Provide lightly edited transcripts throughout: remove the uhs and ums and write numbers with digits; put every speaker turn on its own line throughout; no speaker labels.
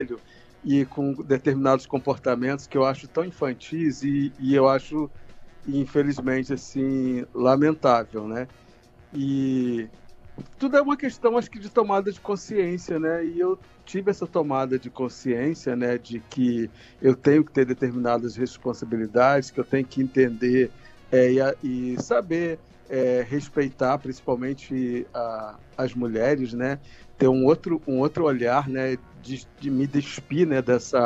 e com determinados comportamentos que eu acho tão infantis e eu acho, infelizmente, assim, lamentável, né? E tudo é uma questão, acho que, de tomada de consciência, né? E eu tive essa tomada de consciência, né, de que eu tenho que ter determinadas responsabilidades, que eu tenho que entender e saber respeitar, principalmente as mulheres, né? Ter um outro olhar, né? De me despir, né?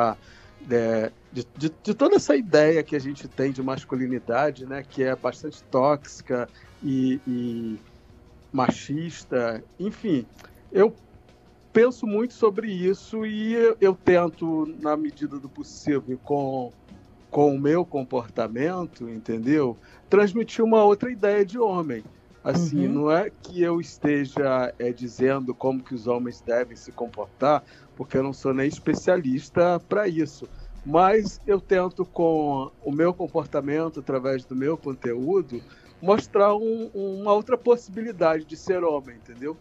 De toda essa ideia que a gente tem de masculinidade, né? Que é bastante tóxica e machista, enfim, eu penso muito sobre isso e eu tento, na medida do possível, com o meu comportamento, entendeu? Transmitir uma outra ideia de homem. Assim,
Uhum.
não é que eu esteja dizendo como que os homens devem se comportar, porque eu não sou nem especialista para isso. Mas eu tento, com o meu comportamento, através do meu conteúdo, mostrar uma outra possibilidade de ser homem, entendeu?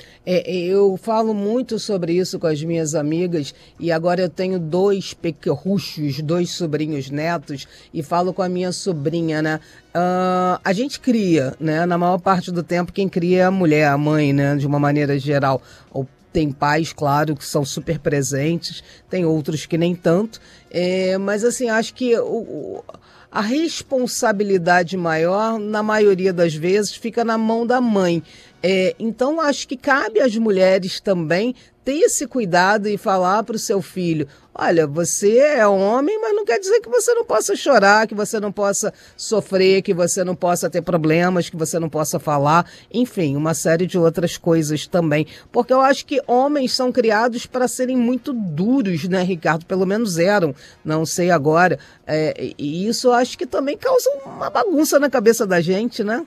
Eu falo muito sobre isso com as minhas amigas e agora eu tenho dois pequerruchos, dois sobrinhos netos e falo com a minha sobrinha, né? A gente cria, né? Na maior parte do tempo quem cria é a mulher, a mãe, né? De uma maneira geral. Tem pais, claro, que são super presentes, tem outros que nem tanto, mas assim, acho que a responsabilidade maior, na maioria das vezes, fica na mão da mãe. Então, acho que cabe às mulheres também ter esse cuidado e falar para o seu filho: olha, você é homem, mas não quer dizer que você não possa chorar, que você não possa sofrer, que você não possa ter problemas, que você não possa falar, enfim, uma série de outras coisas também. Porque eu acho que homens são criados para serem muito duros, né, Ricardo? Pelo menos eram, não sei agora. E isso eu acho que também causa uma bagunça na cabeça da gente, né?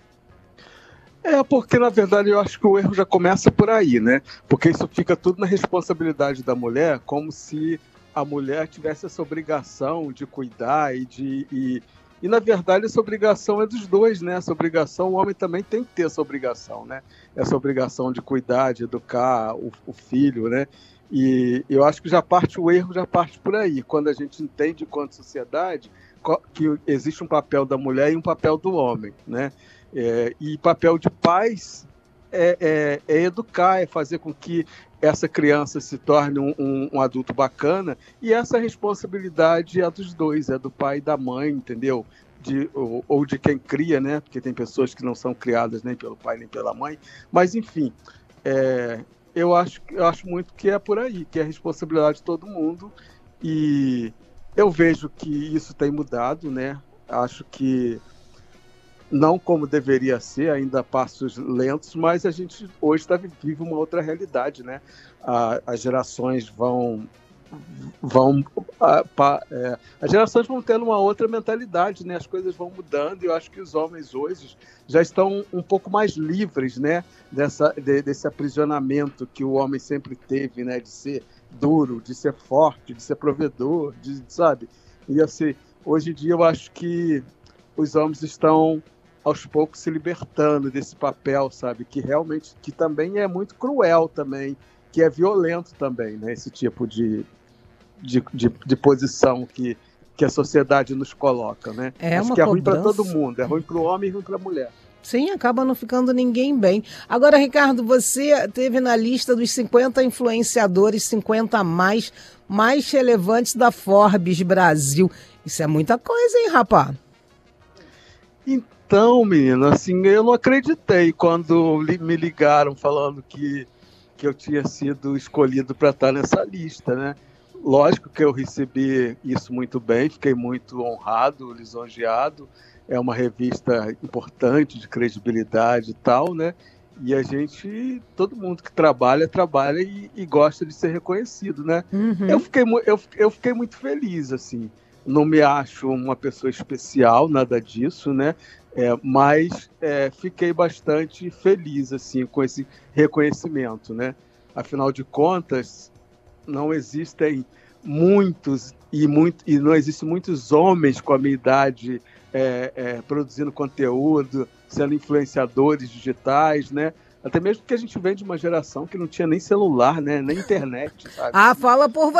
Porque na verdade eu acho que o erro já começa por aí, né? Porque isso fica tudo na responsabilidade da mulher, como se a mulher tivesse essa obrigação de cuidar e na verdade essa obrigação é dos dois, né? Essa obrigação, o homem também tem que ter essa obrigação, né? Essa obrigação de cuidar, de educar o filho, né? E eu acho que o erro já parte por aí, quando a gente entende enquanto sociedade que existe um papel da mulher e um papel do homem, né? E papel de pais é educar, é fazer com que essa criança se torne um adulto bacana, e essa responsabilidade é dos dois, é do pai e da mãe, entendeu? Ou de quem cria, né? Porque tem pessoas que não são criadas nem pelo pai nem pela mãe, mas enfim, eu acho muito que é por aí, que é a responsabilidade de todo mundo, e eu vejo que isso tem mudado, né? Acho que não como deveria ser, ainda passos lentos, mas a gente hoje vive uma outra realidade, né? As gerações vão as gerações vão tendo uma outra mentalidade, né? As coisas vão mudando e eu acho que os homens hoje já estão um pouco mais livres, né? Desse aprisionamento que o homem sempre teve, né? De ser duro, de ser forte, de ser provedor, sabe? E assim, hoje em dia eu acho que os homens estão aos poucos se libertando desse papel, sabe? Que realmente, que também é muito cruel também, que é violento também, né? Esse tipo de posição que a sociedade nos coloca, né?
É
Acho
uma
que é ruim para todo
cobrança.
mundo, é ruim para o homem e ruim para a mulher.
Sim, acaba não ficando ninguém bem. Agora, Ricardo, você teve na lista dos 50 influenciadores, 50 mais relevantes da Forbes Brasil. Isso é muita coisa, hein, rapá?
Então, menino, assim, eu não acreditei quando me ligaram falando que eu tinha sido escolhido para estar nessa lista, né? Lógico que eu recebi isso muito bem, fiquei muito honrado, lisonjeado. É uma revista importante, de credibilidade e tal, né? E a gente, todo mundo que trabalha e gosta de ser reconhecido, né?
Uhum.
Eu fiquei muito feliz, assim. Não me acho uma pessoa especial, nada disso, né? Mas fiquei bastante feliz, assim, com esse reconhecimento, né? Afinal de contas, não existem e não existem muitos homens com a minha idade produzindo conteúdo, sendo influenciadores digitais, né? Até mesmo porque a gente vem de uma geração que não tinha nem celular, né? Nem internet, sabe?
Ah, fala por